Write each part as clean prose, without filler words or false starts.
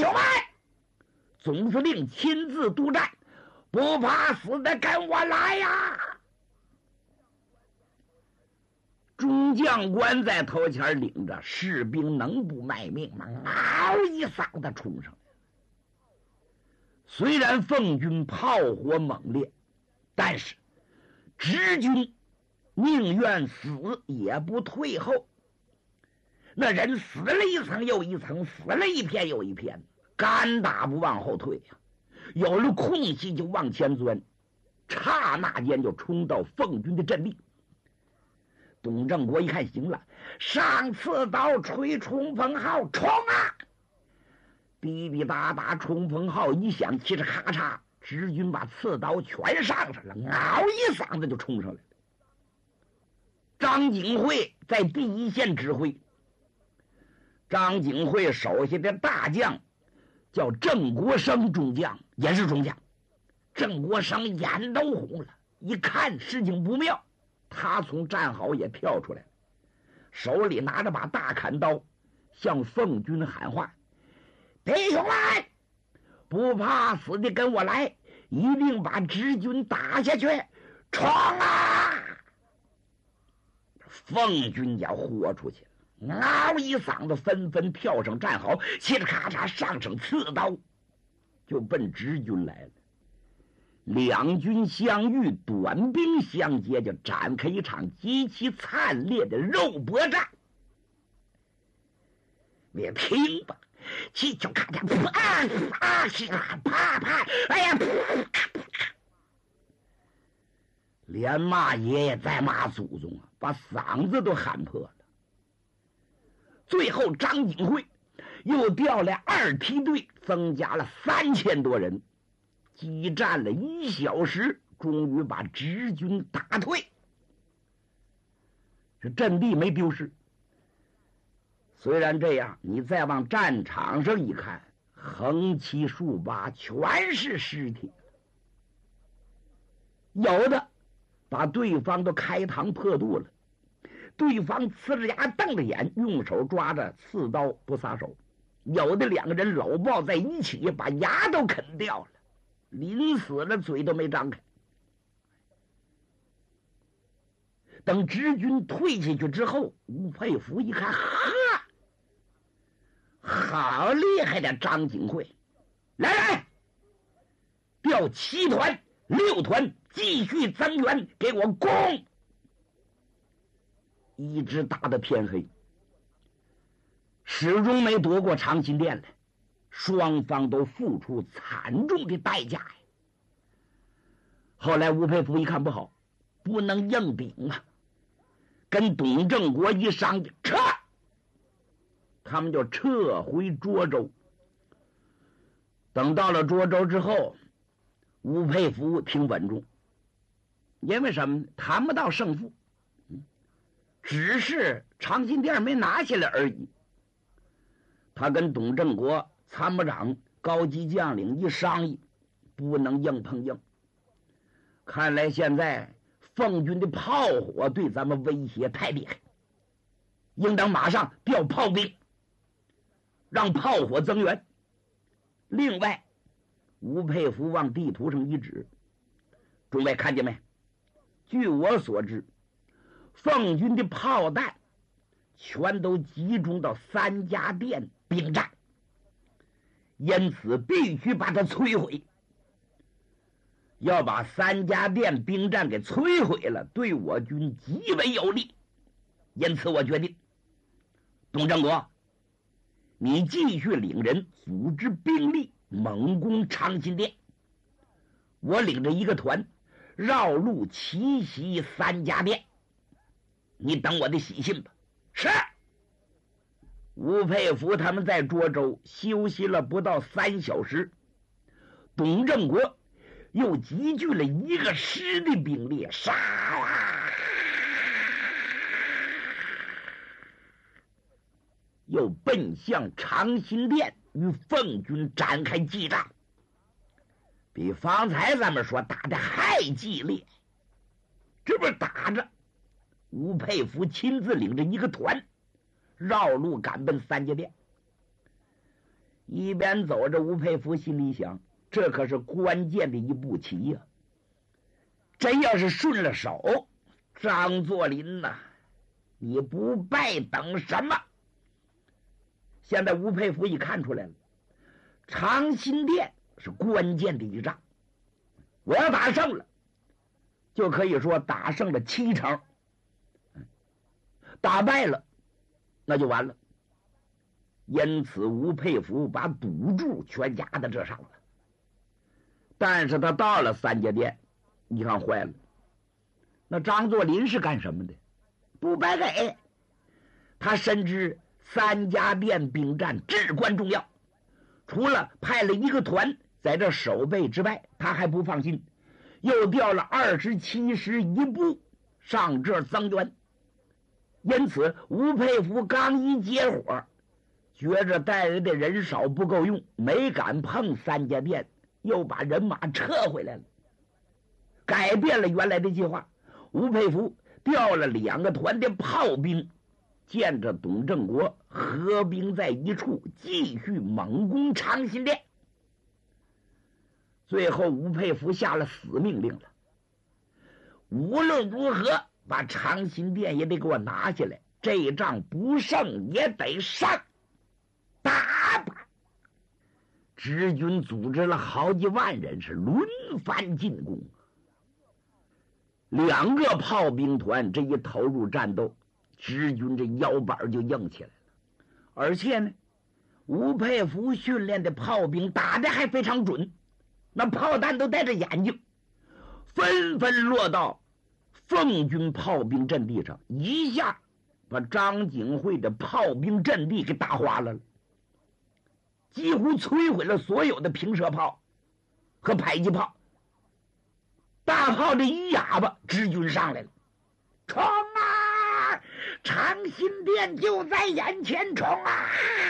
兄们，总司令亲自督战，不怕死的跟我来呀！中将官在头前领着，士兵能不卖命吗？嗷一嗓子冲上来。虽然奉军炮火猛烈，但是直军宁愿死也不退后。那人死了一层又一层，死了一片又一片，干打不往后退呀！有了空隙就往前钻，刹那间就冲到奉军的阵地。董正国一看行了，上刺刀吹冲锋号，冲啊！滴滴答答，冲锋号一响，嘁哧咔嚓，直军把刺刀全上了，嗷一嗓子就冲上来了。张景惠在第一线指挥，张景惠手下的大将叫郑国生中将，也是中将。郑国生眼都红了，一看事情不妙，他从战壕也跳出来了，手里拿着把大砍刀，向奉军喊话：弟兄们，不怕死的跟我来，一定把直军打下去，冲啊！奉军也豁出去了，嗷一嗓子，纷纷跳上战壕，嘁哩咔嚓上声刺刀，就奔直军来了。两军相遇，短兵相接，就展开一场极其惨烈的肉搏战。你听吧，气球咔嚓，啪啪，哎呀，连骂爷爷再骂祖宗啊，把嗓子都喊破了。最后张景惠又调来2梯队，增加了3000多人，激战了1小时，终于把直军打退。这阵地没丢失。虽然这样，你再往战场上一看，横七竖八全是尸体，有的把对方都开膛破肚了，对方呲着牙瞪着眼，用手抓着刺刀不撒手，有的2个人搂抱在一起，把牙都啃掉了，临死了嘴都没张开。等直军退下去之后，吴佩孚一看，好厉害的张景惠，来，调7团6团继续增援，给我攻！一直打到天黑，始终没夺过长辛店来，双方都付出惨重的代价呀。后来吴佩孚一看不好，不能硬顶啊，跟董正国一商量，撤，他们就撤回涿州。等到了涿州之后，吴佩孚挺稳重，因为什么呢？谈不到胜负，只是长辛店没拿下来而已。他跟董正国参谋长高级将领一商议，不能硬碰硬。看来现在奉军的炮火对咱们威胁太厉害，应当马上调炮兵，让炮火增援。另外，吴佩孚往地图上一指，诸位看见没？据我所知，奉军的炮弹全都集中到3家店兵站，因此必须把它摧毁。要把3家店兵站给摧毁了，对我军极为有利。因此我决定，董正国，你继续领人组织兵力猛攻长辛店，我领着一个团绕路奇袭3家店，你等我的喜信吧。是。吴佩孚他们在涿州休息了不到3小时，董正国又集聚了1个师的兵力，杀啊！又奔向长辛店，与奉军展开激战，比方才咱们说打的还激烈。这不是打着，吴佩孚亲自领着一个团绕路赶奔3家店， 一边走着，吴佩孚心里想，这可是关键的一步棋呀！真要是顺了手，张作霖呐，你不败等什么？现在吴佩孚已看出来了，长辛店是关键的一仗，我要打胜了，就可以说打胜了70%，打败了那就完了。因此吴佩孚把赌注全压在这上了。但是他到了三家店，你看坏了，那张作霖是干什么的？不白给。他深知三家店兵战至关重要，除了派了一个团在这守备之外，他还不放心，又调了27师一部上这增援。因此吴佩孚刚一接火，觉着带来的人少不够用，没敢碰三家店，又把人马撤回来了，改变了原来的计划。吴佩孚调了2个团的炮兵，见着董正国合兵在一处，继续猛攻长辛店。最后吴佩孚下了死命令了，无论如何把长辛店也得给我拿下来，这一仗不胜也得上，打吧！直军组织了好几万人，是轮番进攻。2个炮兵团这一投入战斗，直军这腰板就硬起来了。而且呢，吴佩孚训练的炮兵打得还非常准，那炮弹都带着眼睛，纷纷落到奉军炮兵阵地上，一下把张景惠的炮兵阵地给打花了，几乎摧毁了所有的平射炮和迫击炮。大炮这一哑巴，直军上来了，冲啊！长辛店就在眼前，冲啊！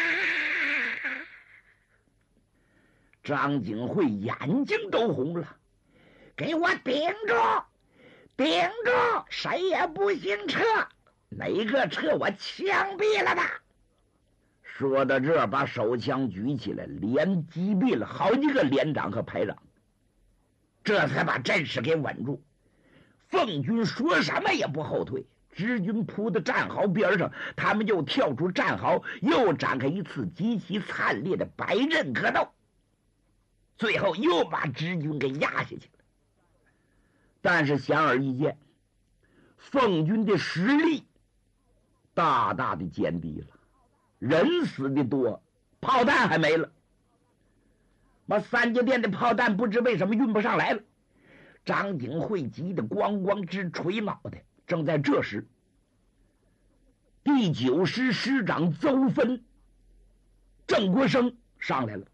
张景惠眼睛都红了，给我顶住！顶住！谁也不行撤，哪个撤我枪毙了他！说到这，把手枪举起来，连击毙了好几个连长和排长，这才把阵势给稳住。奉军说什么也不后退，直军扑到战壕边上，他们就跳出战壕，又展开一次极其惨烈的白刃格斗，最后又把直军给压下去了。但是显而易见，奉军的实力大大的减低了，人死的多，炮弹还没了。把三家店的炮弹不知为什么运不上来了，张景惠急得咣咣直捶脑袋。正在这时，第9师师长邹芬、郑国生上来了，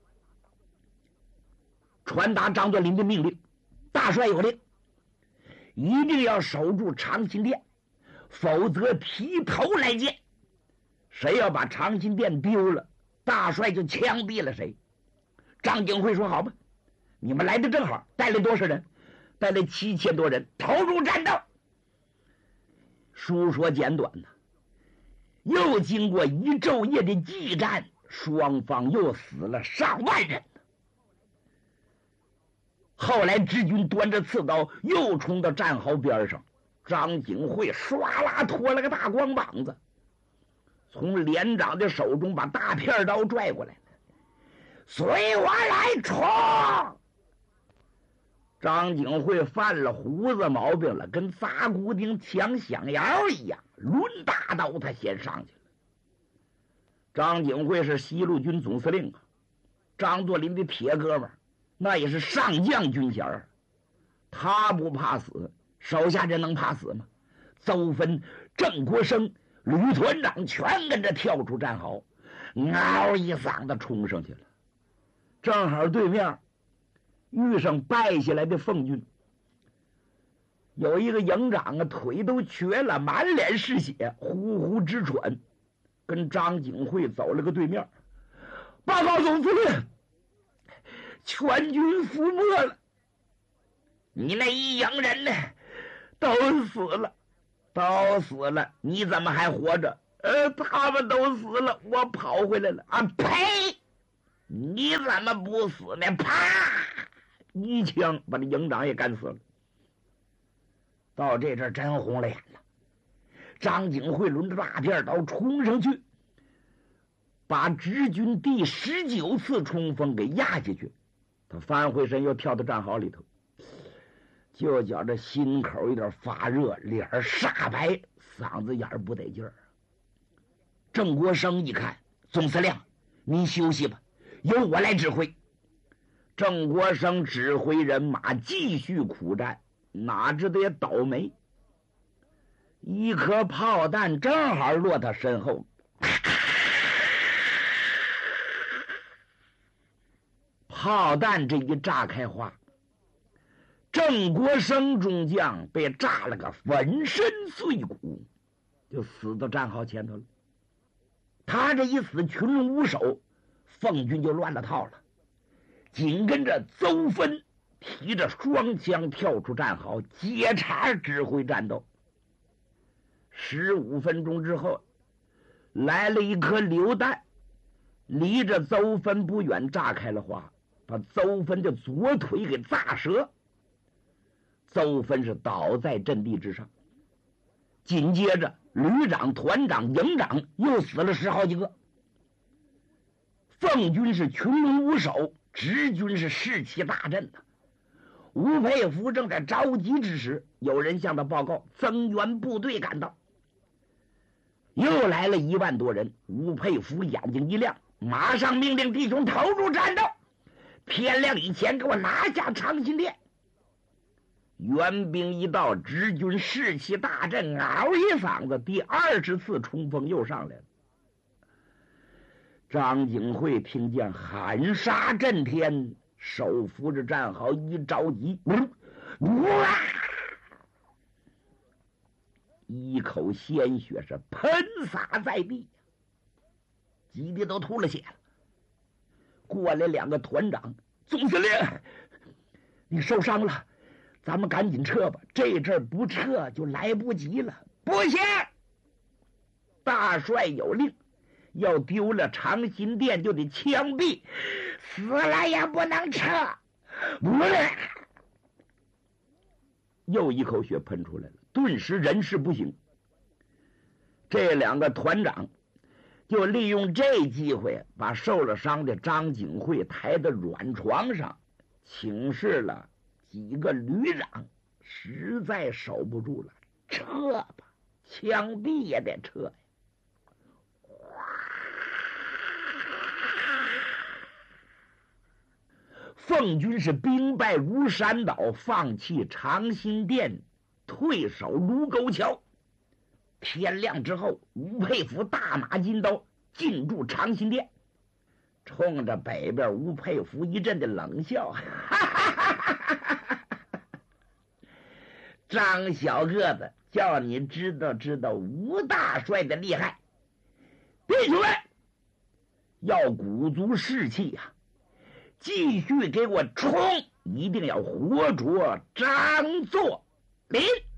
传达张作霖的命令：大帅有令，一定要守住长辛店，否则提头来见。谁要把长辛店丢了，大帅就枪毙了谁。张景惠说：好吧，你们来的正好，带来多少人？带来7000多人，投入战斗。书说简短呢，又经过一昼夜的激战，双方又死了上万人。后来直军端着刺刀又冲到战壕边上，张景惠唰啦拖了个大光膀子，从连长的手中把大片刀拽过来了，随我来冲！张景惠犯了胡子毛病了，跟砸骨钉抢响摇一样，抡大刀他先上去了。张景惠是西路军总司令啊，张作霖的铁哥们儿，那也是上将军衔儿，他不怕死，手下人能怕死吗？邹芬、郑国生、吕团长全跟着跳出战壕，嗷一嗓子冲上去了。正好对面遇上败下来的奉军，有一个营长啊，腿都瘸了，满脸是血，呼呼直喘，跟张景惠走了个对面。报告总司令，全军覆没了，你那一营人呢，都死了，都死了，你怎么还活着？他们都死了，我跑回来了啊！呸！ 你怎么不死呢？啪！一枪把这营长也干死了。到这阵真红了眼了。张景惠抡着大片刀冲上去，把直军第19次冲锋给压下去。他翻回身又跳到战壕里头，就觉着心口有点发热，脸煞白，嗓子眼不得劲儿。郑国生一看，总司令，您休息吧，由我来指挥。郑国生指挥人马继续苦战，哪知道也倒霉，一颗炮弹正好落他身后，炮弹这一炸开花，郑国生中将被炸了个粉身碎骨，就死到战壕前头了。他这一死，群龙无首，奉军就乱了套了。紧跟着邹芬提着双枪跳出战壕，接茬指挥战斗。15分钟之后，来了一颗榴弹，离着邹芬不远，炸开了花，把邹芬的左腿给炸折。邹芬是倒在阵地之上。紧接着旅长、团长、营长又死了10好几个。奉军是群龙无首，直军是士气大振的。吴佩孚正在着急之时，有人向他报告增援部队赶到，又来了1万多人。吴佩孚眼睛一亮，马上命令弟兄投入战斗，天亮以前给我拿下长辛店。援兵一到，直军士气大振，嗷一嗓子，第20次冲锋又上来了。张景惠听见喊杀震天，手扶着战壕一着急，一口鲜血是喷洒在地，急的都吐了血了。过来2个团长，总司令，你受伤了，咱们赶紧撤吧，这阵不撤就来不及了。不行，大帅有令，要丢了长辛店就得枪毙，死了也不能撤。又一口血喷出来了，顿时人事不行。这2个团长就利用这机会，把受了伤的张景惠抬到软床上，请示了几个旅长，实在守不住了，撤吧，枪毙也得撤呀。奉军是兵败如山倒，放弃长辛店，退守卢沟桥。天亮之后，吴佩孚大马金刀进驻长辛店，冲着北边吴佩孚一阵的冷笑，张小个子，叫你知道知道吴大帅的厉害。弟兄们，要鼓足士气呀，继续给我冲，一定要活捉张作霖。